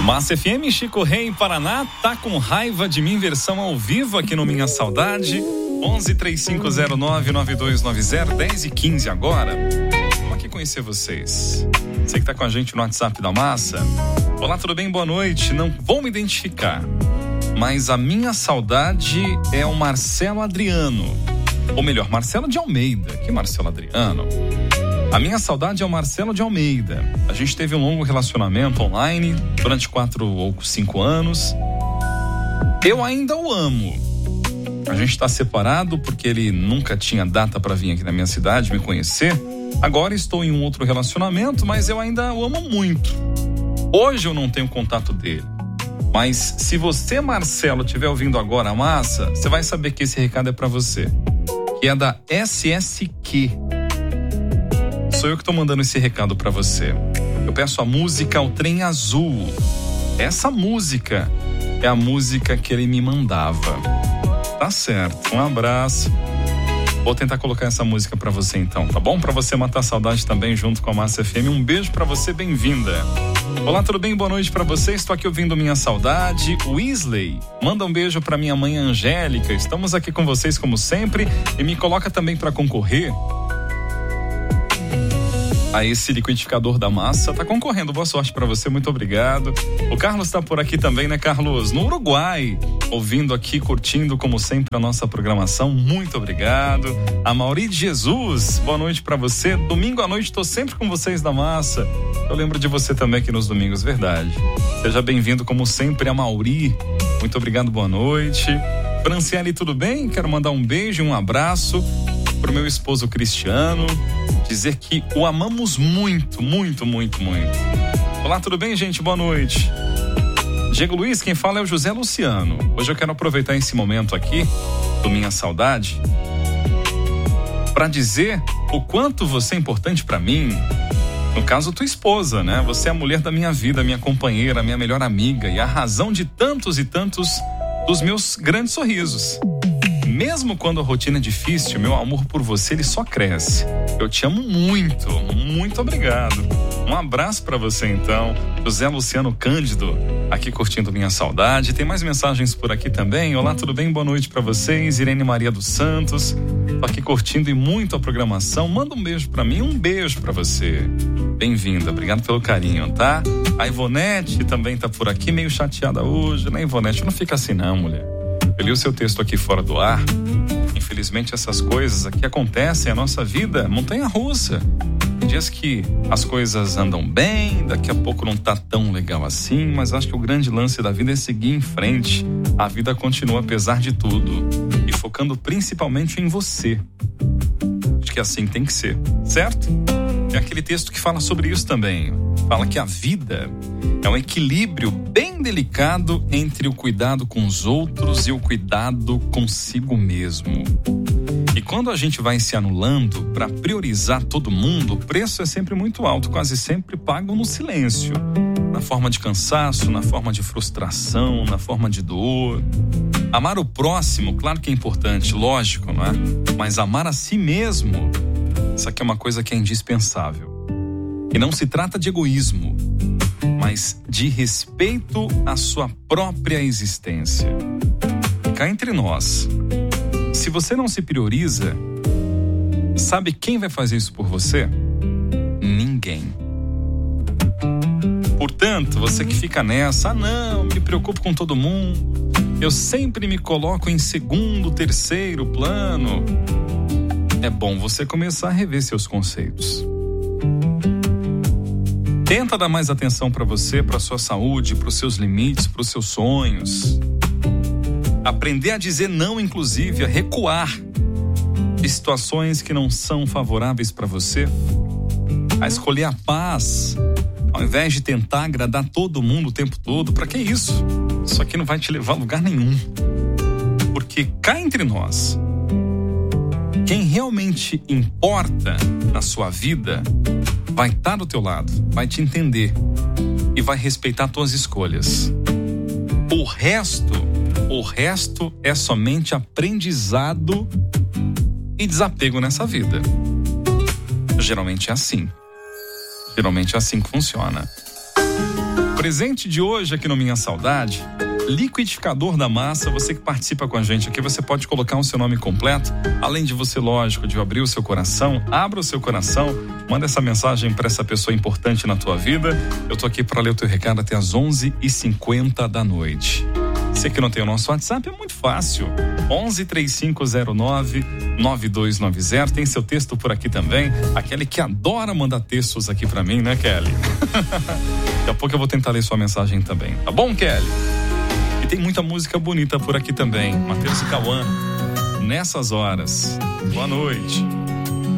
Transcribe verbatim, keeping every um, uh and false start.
Massa F M, Chico Rei, Paraná, tá com raiva de mim, versão ao vivo aqui no Minha Saudade. onze, três cinco zero nove, nove dois nove zero, dez e quinze agora. Vamos aqui conhecer vocês. Você que tá com a gente no WhatsApp da Massa. Olá, tudo bem? Boa noite. Não vou me identificar, mas a minha saudade é o Marcelo Adriano. Ou melhor, Marcelo de Almeida. Que Marcelo Adriano? A minha saudade é o Marcelo de Almeida. A gente teve um longo relacionamento online durante quatro ou cinco anos. Eu ainda o amo. A gente está separado porque ele nunca tinha data para vir aqui na minha cidade me conhecer. Agora estou em um outro relacionamento, mas eu ainda o amo muito. Hoje eu não tenho contato dele. Mas se você, Marcelo, estiver ouvindo agora a Massa, você vai saber que esse recado é para você. Que é da S S Q. Sou eu que estou mandando esse recado para você. Eu peço a música O Trem Azul. Essa música é a música que ele me mandava. Tá certo, um abraço. Vou tentar colocar essa música pra você então, tá bom? Pra você matar a saudade também junto com a Massa F M. Um beijo pra você, bem-vinda. Olá, tudo bem? Boa noite pra você. Estou aqui ouvindo Minha Saudade. Weasley, manda um beijo pra minha mãe Angélica. Estamos aqui com vocês como sempre. E me coloca também pra concorrer a esse liquidificador da Massa. Tá concorrendo, boa sorte pra você, muito obrigado. O Carlos tá por aqui também, né, Carlos? No Uruguai, ouvindo aqui, curtindo como sempre a nossa programação, muito obrigado. A Mauri de Jesus, boa noite pra você. Domingo à noite tô sempre com vocês da Massa. Eu lembro de você também aqui nos domingos, verdade. Seja bem-vindo como sempre a Mauri, muito obrigado, boa noite. Franciele, tudo bem? Quero mandar um beijo e um abraço pro meu esposo Cristiano, dizer que o amamos muito, muito, muito, muito. Olá, tudo bem, gente? Boa noite. Diego Luiz, quem fala é o José Luciano. Hoje eu quero aproveitar esse momento aqui do Minha Saudade para dizer o quanto você é importante para mim. No caso, tua esposa, né? Você é a mulher da minha vida, minha companheira, minha melhor amiga e a razão de tantos e tantos dos meus grandes sorrisos. Mesmo quando a rotina é difícil, meu amor por você, ele só cresce. Eu te amo muito, muito obrigado. Um abraço pra você então, José Luciano Cândido, aqui curtindo Minha Saudade. Tem mais mensagens por aqui também. Olá, tudo bem? Boa noite pra vocês. Irene Maria dos Santos, tô aqui curtindo e muito a programação. Manda um beijo pra mim, um beijo pra você. Bem-vinda, obrigado pelo carinho, tá? A Ivonete também tá por aqui, meio chateada hoje, né, Ivonete? Não fica assim não, mulher. Eu li o seu texto aqui fora do ar. Infelizmente essas coisas aqui acontecem, a nossa vida montanha-russa. Tem dias que as coisas andam bem, daqui a pouco não tá tão legal assim, mas acho que o grande lance da vida é seguir em frente. A vida continua apesar de tudo e focando principalmente em você. Acho que é assim que tem que ser, certo? Tem aquele texto que fala sobre isso também. Fala que a vida é um equilíbrio bem delicado entre o cuidado com os outros e o cuidado consigo mesmo. E quando a gente vai se anulando para priorizar todo mundo, o preço é sempre muito alto, quase sempre pago no silêncio. Na forma de cansaço, na forma de frustração, na forma de dor. Amar o próximo, claro que é importante, lógico, não é? Mas amar a si mesmo, isso aqui é uma coisa que é indispensável. E não se trata de egoísmo, mas de respeito à sua própria existência. Cá entre nós, se você não se prioriza, sabe quem vai fazer isso por você? Ninguém. Portanto, você que fica nessa, ah não, me preocupo com todo mundo, eu sempre me coloco em segundo, terceiro plano. É bom você começar a rever seus conceitos. Tenta dar mais atenção para você, para sua saúde, para os seus limites, para os seus sonhos. Aprender a dizer não, inclusive, a recuar de situações que não são favoráveis para você. A escolher a paz, ao invés de tentar agradar todo mundo o tempo todo. Para que isso? Isso aqui não vai te levar a lugar nenhum. Porque cá entre nós, quem realmente importa na sua vida vai estar do teu lado, vai te entender e vai respeitar tuas escolhas. O resto, o resto é somente aprendizado e desapego nessa vida. Geralmente é assim. Geralmente é assim que funciona. Presente de hoje aqui no Minha Saudade, liquidificador da massa. Você que participa com a gente aqui, você pode colocar o seu nome completo, além de você, lógico, de abrir o seu coração. Abra o seu coração, manda essa mensagem para essa pessoa importante na tua vida. Eu tô aqui para ler o teu recado até as onze e cinquenta da noite. Você que não tem o nosso WhatsApp, é muito fácil. onze, três cinco zero nove, nove dois nove zero. Tem seu texto por aqui também. A Kelly que adora mandar textos aqui pra mim, né, Kelly? Daqui a pouco eu vou tentar ler sua mensagem também. Tá bom, Kelly? E tem muita música bonita por aqui também. Matheus e Cauã, Nessas Horas. Boa noite.